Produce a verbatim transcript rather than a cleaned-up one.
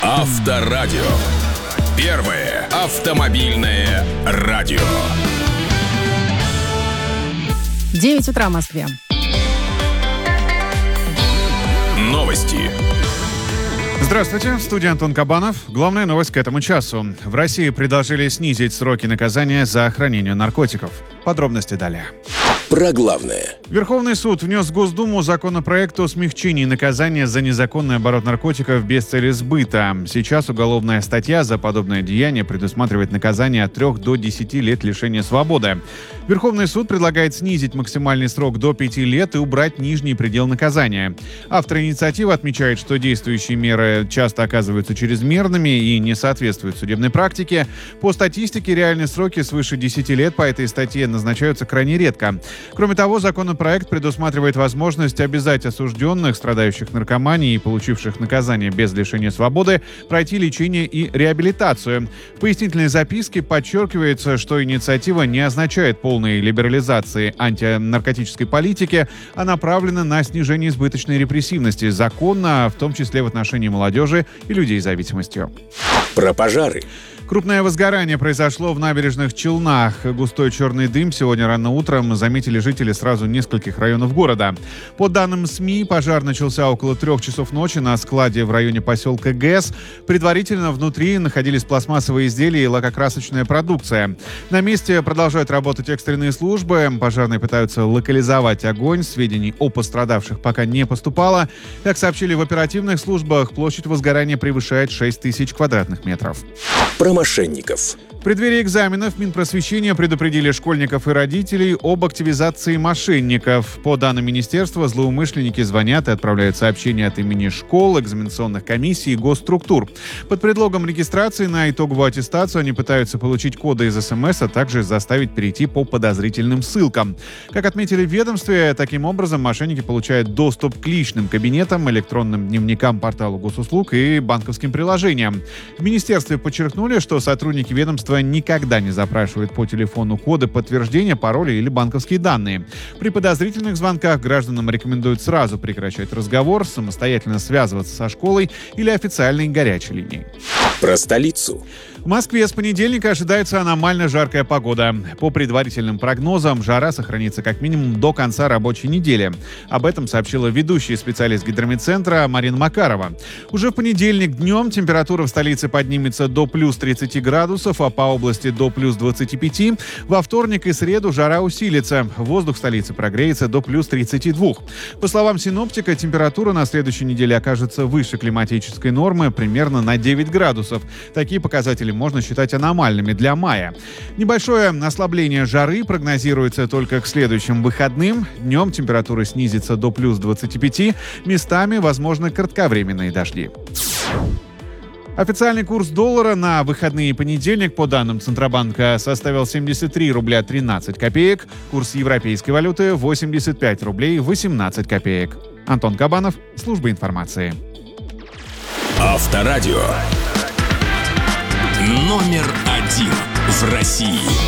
Авторадио. Первое автомобильное радио. девять утра в Москве. Новости. Здравствуйте, в студии Антон Кабанов. Главная новость к этому часу. В России предложили снизить сроки наказания за хранение наркотиков. Подробности далее. Про главное. Верховный суд внес в Госдуму законопроект о смягчении наказания за незаконный оборот наркотиков без цели сбыта. Сейчас уголовная статья за подобное деяние предусматривает наказание от трёх до десяти лет лишения свободы. Верховный суд предлагает снизить максимальный срок до пяти лет и убрать нижний предел наказания. Автор инициативы отмечает, что действующие меры часто оказываются чрезмерными и не соответствуют судебной практике. По статистике, реальные сроки свыше десяти лет по этой статье назначаются крайне редко. Кроме того, законопроект предусматривает возможность обязать осужденных, страдающих наркоманией и получивших наказание без лишения свободы, пройти лечение и реабилитацию. В пояснительной записке подчеркивается, что инициатива не означает полной либерализации антинаркотической политики, а направлена на снижение избыточной репрессивности закона, в том числе в отношении молодежи и людей с зависимостью. Про пожары. Крупное возгорание произошло в набережных Челнах. Густой черный дым сегодня рано утром заметили жители сразу нескольких районов города. По данным СМИ, пожар начался около трех часов ночи на складе в районе поселка ГЭС. Предварительно внутри находились пластмассовые изделия и лакокрасочная продукция. На месте продолжают работать экстренные службы. Пожарные пытаются локализовать огонь. Сведений о пострадавших пока не поступало. Как сообщили в оперативных службах, площадь возгорания превышает шесть тысяч квадратных метров. Про мошенников. В преддверии экзаменов Минпросвещения предупредили школьников и родителей об активизации мошенников. По данным министерства, злоумышленники звонят и отправляют сообщения от имени школ, экзаменационных комиссий и госструктур. Под предлогом регистрации на итоговую аттестацию они пытаются получить коды из СМС, а также заставить перейти по подозрительным ссылкам. Как отметили в ведомстве, таким образом мошенники получают доступ к личным кабинетам, электронным дневникам, порталу госуслуг и банковским приложениям. В министерстве подчеркнули, что сотрудники ведомства никогда не запрашивают по телефону коды подтверждения, пароли или банковские данные. При подозрительных звонках гражданам рекомендуют сразу прекращать разговор, самостоятельно связываться со школой или официальной горячей линией. Про столицу. В Москве с понедельника ожидается аномально жаркая погода. По предварительным прогнозам, жара сохранится как минимум до конца рабочей недели. Об этом сообщила ведущий специалист гидрометцентра Марина Макарова. Уже в понедельник днем температура в столице поднимется до плюс тридцати градусов, а по области до плюс двадцати пяти. Во вторник и среду жара усилится. Воздух в столице прогреется до плюс тридцати двух. По словам синоптика, температура на следующей неделе окажется выше климатической нормы примерно на девять градусов. Такие показатели можно считать аномальными для мая. Небольшое ослабление жары прогнозируется только к следующим выходным. Днем температура снизится до плюс двадцати пяти. Местами возможны кратковременные дожди. Официальный курс доллара на выходные и понедельник, по данным Центробанка, составил семьдесят три рубля тринадцать копеек. Курс европейской валюты – восемьдесят пять рублей восемнадцать копеек. Антон Кабанов, служба информации. Авторадио. Номер один в России.